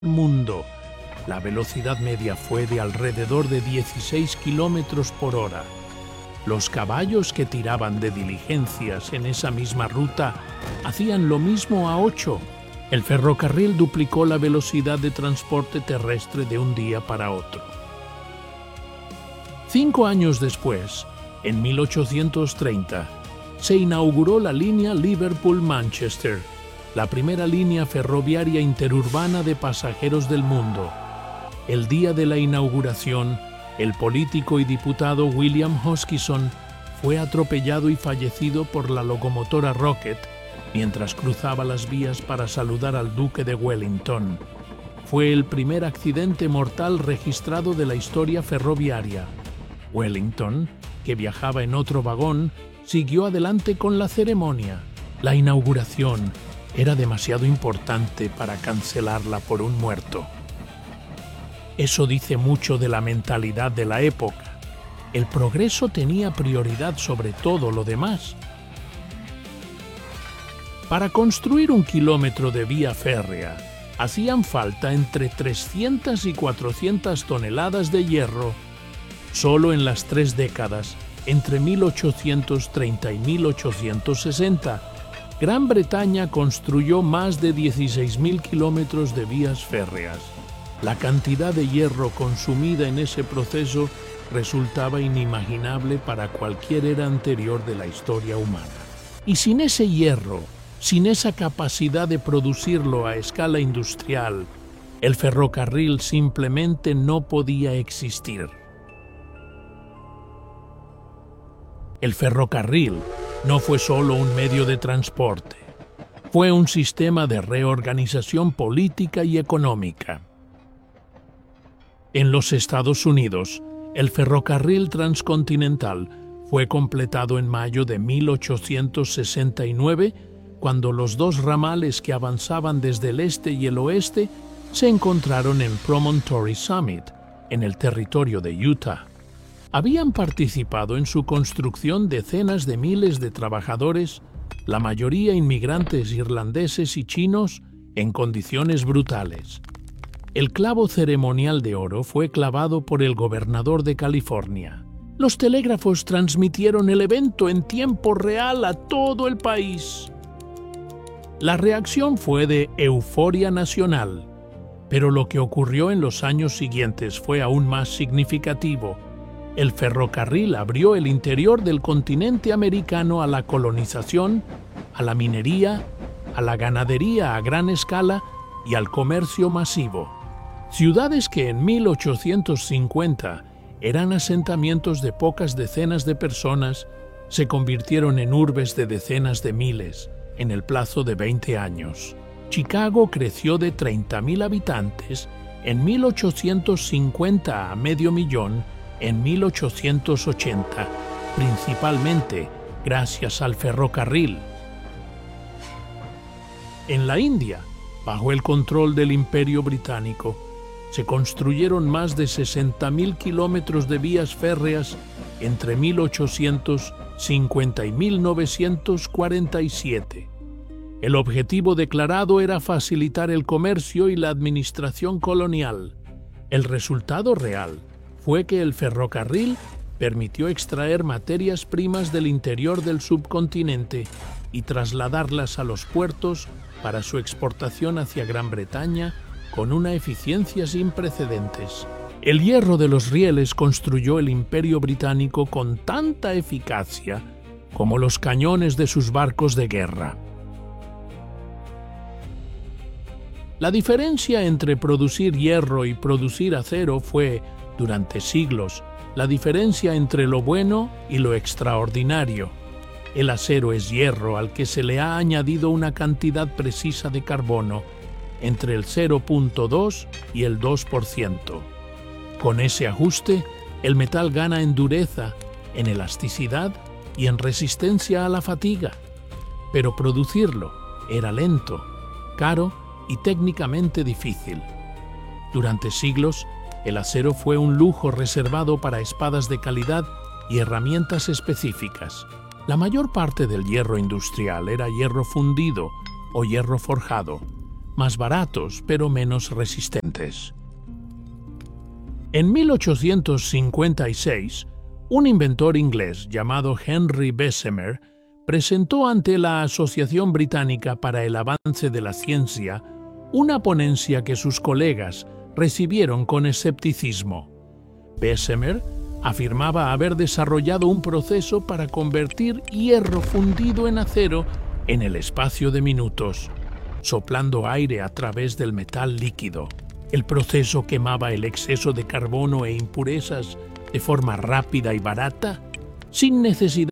mundo. La velocidad media fue de alrededor de 16 kilómetros por hora. Los caballos que tiraban de diligencias en esa misma ruta hacían lo mismo a 8. El ferrocarril duplicó la velocidad de transporte terrestre de un día para otro. 5 años después, en 1830, se inauguró la línea Liverpool-Manchester, la primera línea ferroviaria interurbana de pasajeros del mundo. El día de la inauguración, el político y diputado William Hoskinson fue atropellado y fallecido por la locomotora Rocket mientras cruzaba las vías para saludar al duque de Wellington. Fue el primer accidente mortal registrado de la historia ferroviaria. Wellington, que viajaba en otro vagón, siguió adelante con la ceremonia. La inauguración era demasiado importante para cancelarla por un muerto. Eso dice mucho de la mentalidad de la época. El progreso tenía prioridad sobre todo lo demás. Para construir 1 kilómetro de vía férrea, hacían falta entre 300 y 400 toneladas de hierro. Solo en las 3 décadas, entre 1830 y 1860, Gran Bretaña construyó más de 16.000 kilómetros de vías férreas. La cantidad de hierro consumida en ese proceso resultaba inimaginable para cualquier era anterior de la historia humana. Y sin ese hierro, sin esa capacidad de producirlo a escala industrial, el ferrocarril simplemente no podía existir. El ferrocarril no fue solo un medio de transporte, fue un sistema de reorganización política y económica. En los Estados Unidos, el ferrocarril transcontinental fue completado en mayo de 1869, cuando los 2 ramales que avanzaban desde el este y el oeste se encontraron en Promontory Summit, en el territorio de Utah. Habían participado en su construcción decenas de miles de trabajadores, la mayoría inmigrantes irlandeses y chinos, en condiciones brutales. El clavo ceremonial de oro fue clavado por el gobernador de California. Los telégrafos transmitieron el evento en tiempo real a todo el país. La reacción fue de euforia nacional, pero lo que ocurrió en los años siguientes fue aún más significativo. El ferrocarril abrió el interior del continente americano a la colonización, a la minería, a la ganadería a gran escala y al comercio masivo. Ciudades que en 1850 eran asentamientos de pocas decenas de personas se convirtieron en urbes de decenas de miles en el plazo de 20 años. Chicago creció de 30.000 habitantes en 1850 a 500.000 en 1880, principalmente gracias al ferrocarril. En la India, bajo el control del Imperio Británico, se construyeron más de 60.000 kilómetros de vías férreas entre 1850 y 1947. El objetivo declarado era facilitar el comercio y la administración colonial. El resultado real fue que el ferrocarril permitió extraer materias primas del interior del subcontinente y trasladarlas a los puertos para su exportación hacia Gran Bretaña con una eficiencia sin precedentes. El hierro de los rieles construyó el Imperio Británico con tanta eficacia como los cañones de sus barcos de guerra. La diferencia entre producir hierro y producir acero fue, durante siglos, la diferencia entre lo bueno y lo extraordinario. El acero es hierro al que se le ha añadido una cantidad precisa de carbono, entre el 0.2 y el 2%. Con ese ajuste, el metal gana en dureza, en elasticidad y en resistencia a la fatiga. Pero producirlo era lento, caro y técnicamente difícil. Durante siglos, el acero fue un lujo reservado para espadas de calidad y herramientas específicas. La mayor parte del hierro industrial era hierro fundido o hierro forjado. más baratos pero menos resistentes. En 1856, un inventor inglés llamado Henry Bessemer presentó ante la Asociación Británica para el Avance de la Ciencia una ponencia que sus colegas recibieron con escepticismo. Bessemer afirmaba haber desarrollado un proceso para convertir hierro fundido en acero en el espacio de minutos, soplando aire a través del metal líquido. El proceso quemaba el exceso de carbono e impurezas de forma rápida y barata, sin necesidad